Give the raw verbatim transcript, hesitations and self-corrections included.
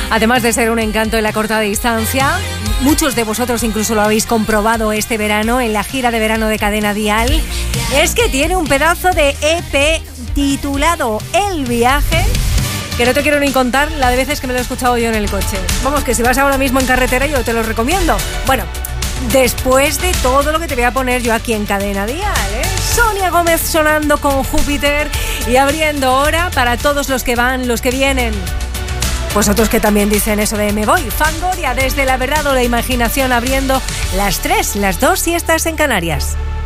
Además de ser un encanto en la corta distancia, muchos de vosotros incluso lo habéis comprobado este verano en la gira de verano de Cadena Dial, es que tiene un pedazo de E P titulado El Viaje, que no te quiero ni contar la de veces que me lo he escuchado yo en el coche. Vamos, que si vas ahora mismo en carretera yo te lo recomiendo. Bueno, después de todo lo que te voy a poner yo aquí en Cadena Dial, ¿eh? Sonia Gómez sonando con Júpiter y abriendo hora para todos los que van, los que vienen. Pues otros que también dicen eso de me voy. Fangoria desde la verdad o la imaginación abriendo las tres, las dos siestas en Canarias.